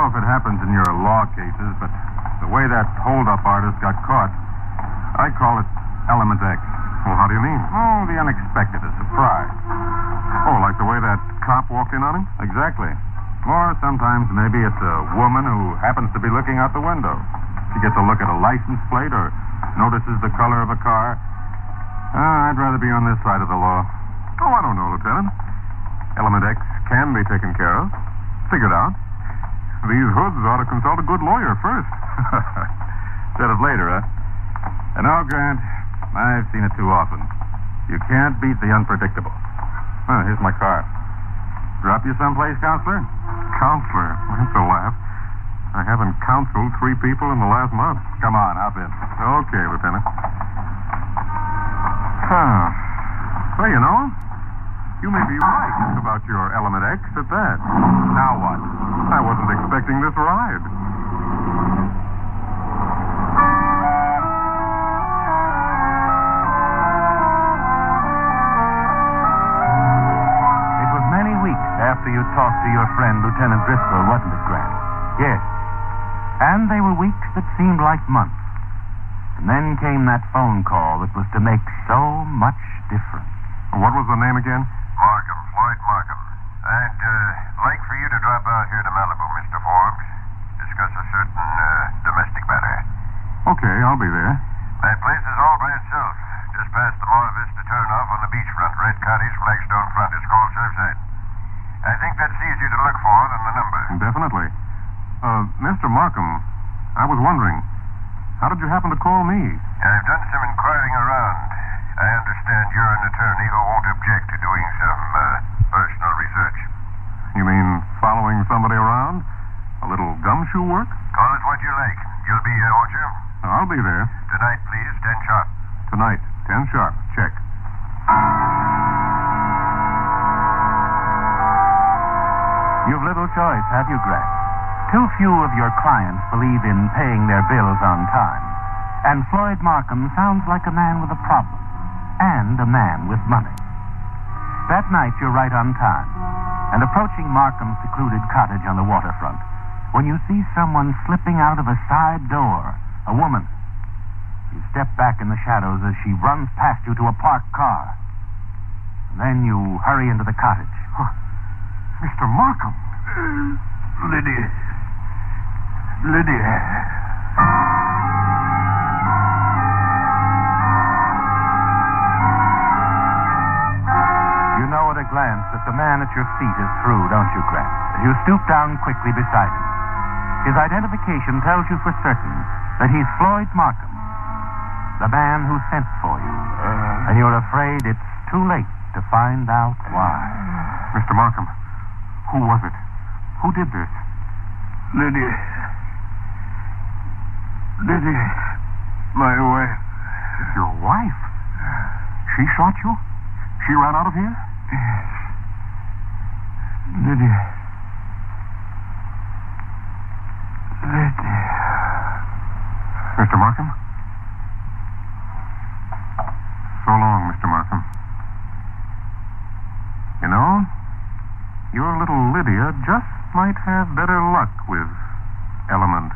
know if it happens in your law cases, but the way that hold-up artist got caught, I call it Element X. Well, how do you mean? Oh, the unexpected, a surprise. Oh, like the way that cop walked in on him? Exactly. Or sometimes maybe it's a woman who happens to be looking out the window. She gets a look at a license plate or notices the color of a car. I'd rather be on this side of the law. Oh, I don't know, Lieutenant. Element X can be taken care of. Figured out. These hoods ought to consult a good lawyer first. Said it later, huh? And now, Grant, I've seen it too often. You can't beat the unpredictable. Here's my car. Drop you someplace, counselor? Counselor? That's a laugh. I haven't counseled 3 people in the last month. Come on, hop in. Okay, Lieutenant. Well, you know, you may be right about your Element X at that. Now what? I wasn't expecting this ride. It was many weeks after you talked to your friend, Lieutenant Driscoll, wasn't it, Grant? Yes. And they were weeks that seemed like months. And then came that phone call that was to make so much difference. What was the name again? Markham, Floyd Markham. I'd like for you to drop out here to Malibu, Mr. Forbes. Discuss a certain domestic matter. Okay, I'll be there. That place is all by itself. Just past the Mar Vista turnoff on the beachfront. Red Cottage, Flagstone front. It's called Surfside. I think that's easier to look for than the number. Definitely. Mr. Markham, I was wondering, how did you happen to call me? I've done some inquiring around. I understand you're an attorney who won't object to doing some personal research. You mean following somebody around? A little gumshoe work? Call it what you like. You'll be here, won't you? I'll be there. Tonight, please, 10 sharp. Tonight, 10 sharp. Check. You've little choice, have you, Grant? Too few of your clients believe in paying their bills on time. And Floyd Markham sounds like a man with a problem. And a man with money. That night, you're right on time. And approaching Markham's secluded cottage on the waterfront, when you see someone slipping out of a side door, a woman, you step back in the shadows as she runs past you to a parked car. And then you hurry into the cottage. Mr. Markham. Lydia. You know at a glance that the man at your feet is through, don't you, Grant? You stoop down quickly beside him. His identification tells you for certain that he's Floyd Markham, the man who sent for you. And you're afraid it's too late to find out why. Mr. Markham, who was it? Who did this? Lydia, my wife. Your wife? She shot you? She ran out of here? Yes. Lydia. Mr. Markham? So long, Mr. Markham. You know, your little Lydia just might have better luck with Element